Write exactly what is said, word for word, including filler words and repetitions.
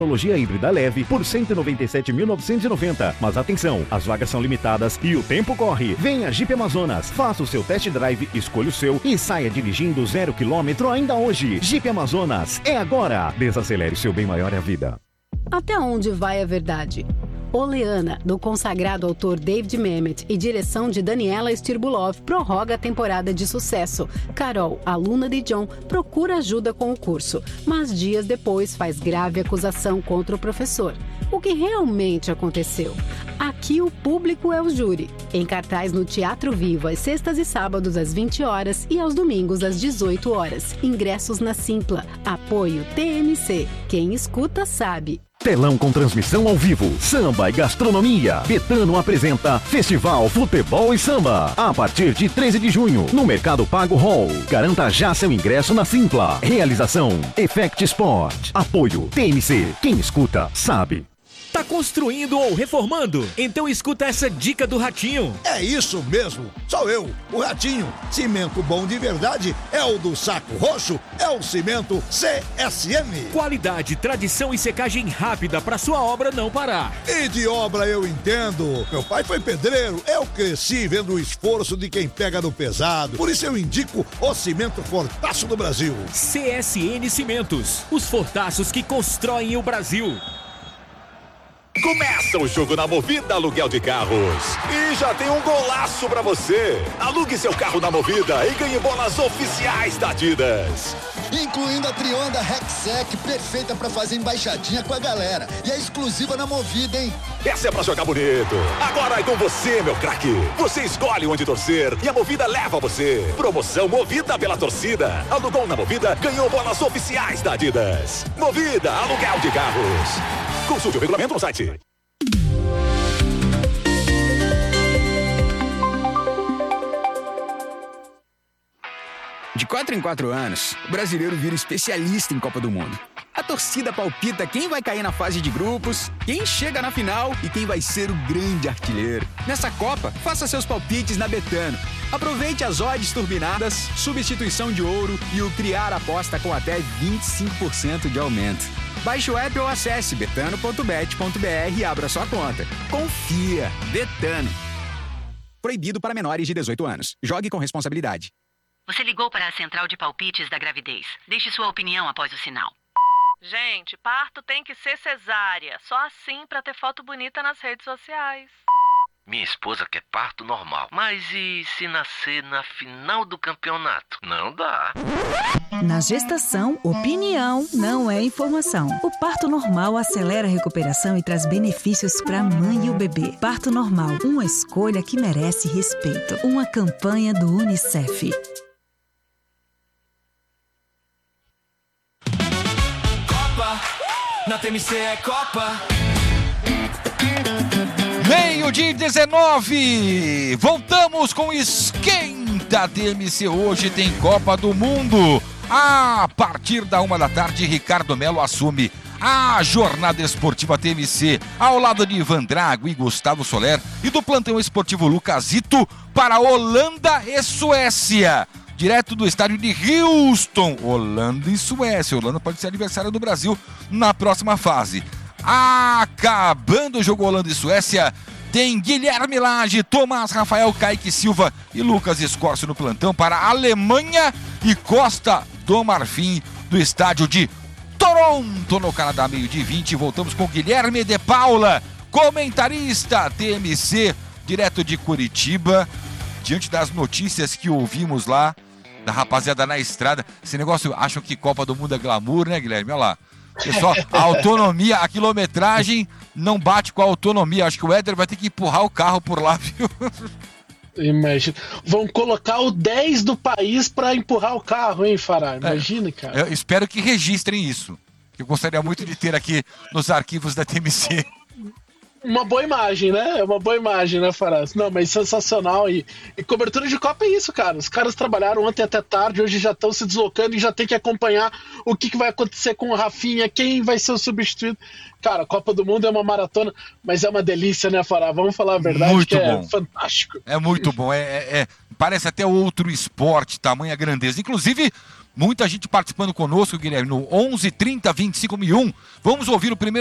Tecnologia híbrida leve por cento e noventa e sete mil novecentos e noventa. Mas atenção, as vagas são limitadas e o tempo corre. Venha Jeep Amazonas, faça o seu test drive, escolha o seu e saia dirigindo zero quilômetro ainda hoje. Jeep Amazonas, é agora. Desacelere, seu bem maior é a vida. Até onde vai a verdade? Oleana, do consagrado autor David Mamet e direção de Daniela Stirbulov, prorroga a temporada de sucesso. Carol, aluna de John, procura ajuda com o curso, mas dias depois faz grave acusação contra o professor. O que realmente aconteceu? Aqui o público é o júri. Em cartaz no Teatro Vivo, às sextas e sábados às vinte horas e aos domingos às dezoito horas. Ingressos na Simpla. Apoio T M C. Quem escuta sabe. Telão com transmissão ao vivo, samba e gastronomia. Betano apresenta Festival Futebol e Samba. A partir de treze de junho, no Mercado Pago Hall. Garanta já seu ingresso na Simpla. Realização Effect Sport. Apoio T M C. Quem escuta, sabe. Tá construindo ou reformando? Então escuta essa dica do Ratinho. É isso mesmo, sou eu, o Ratinho. Cimento bom de verdade é o do Saco Roxo, é o cimento C S M. Qualidade, tradição e secagem rápida para sua obra não parar. E de obra eu entendo. Meu pai foi pedreiro, eu cresci vendo o esforço de quem pega no pesado. Por isso eu indico o cimento Fortaço do Brasil. C S N Cimentos, os fortaços que constroem o Brasil. Começa o jogo na Movida Aluguel de Carros. E já tem um golaço pra você. Alugue seu carro na Movida e ganhe bolas oficiais da Adidas. Incluindo a Trionda Rexec, perfeita pra fazer embaixadinha com a galera. E é exclusiva na Movida, hein? Essa é pra jogar bonito. Agora é com você, meu craque. Você escolhe onde torcer e a Movida leva você. Promoção Movida pela torcida. Alugou na Movida, ganhou bolas oficiais da Adidas. Movida Aluguel de Carros. Consulte o regulamento no site. De quatro em quatro anos, o brasileiro vira especialista em Copa do Mundo. A torcida palpita quem vai cair na fase de grupos, quem chega na final e quem vai ser o grande artilheiro. Nessa Copa, faça seus palpites na Betano. Aproveite as odds turbinadas, substituição de ouro e o criar aposta com até vinte e cinco por cento de aumento. Baixe o app ou acesse betano ponto bet ponto br e abra sua conta. Confia. Betano. Proibido para menores de dezoito anos. Jogue com responsabilidade. Você ligou para a central de palpites da gravidez. Deixe sua opinião após o sinal. Gente, parto tem que ser cesárea. Só assim para ter foto bonita nas redes sociais. Minha esposa quer parto normal. Mas e se nascer na final do campeonato? Não dá. Na gestação, opinião não é informação. O parto normal acelera a recuperação e traz benefícios para a mãe e o bebê. Parto normal, uma escolha que merece respeito. Uma campanha do Unicef. Copa, na T M C é Copa. Meio-dia dezenove, voltamos com Esquenta T M C. Hoje tem Copa do Mundo. A partir da uma da tarde, Ricardo Melo assume a jornada esportiva T M C ao lado de Ivan Drago e Gustavo Soler e do plantão esportivo Lucasito para Holanda e Suécia. Direto do estádio de Houston, Holanda e Suécia. Holanda pode ser adversário do Brasil na próxima fase. Acabando o jogo Holanda e Suécia, tem Guilherme Lage, Tomás Rafael, Kaique Silva e Lucas Escorcio no plantão para Alemanha e Costa do Marfim do estádio de Toronto, no Canadá, meio-dia e vinte. Voltamos com Guilherme de Paula, comentarista T M C, direto de Curitiba. Diante das notícias que ouvimos lá, da rapaziada na estrada, esse negócio, acham que Copa do Mundo é glamour, né, Guilherme? Olha lá. Pessoal, a autonomia, a quilometragem não bate com a autonomia. Acho que o Éder vai ter que empurrar o carro por lá, viu? Imagina. Vão colocar o dez do país pra empurrar o carro, hein, Fará? Imagina, é, cara. Eu espero que registrem isso. Eu gostaria muito de ter aqui nos arquivos da T M C. Uma boa imagem, né? É uma boa imagem, né, Faraz? Não, mas sensacional. E, e cobertura de Copa é isso, cara. Os caras trabalharam ontem até tarde, hoje já estão se deslocando e já tem que acompanhar o que, que vai acontecer com o Rafinha, quem vai ser o substituído. Cara, Copa do Mundo é uma maratona, mas é uma delícia, né, Fará? Vamos falar a verdade, muito que bom. É fantástico. É muito bom. É, é, é, parece até outro esporte, tamanha grandeza. Inclusive, Muita gente participando conosco, Guilherme, no onze, trinta, vinte e cinco mil e um. Vamos ouvir o primeiro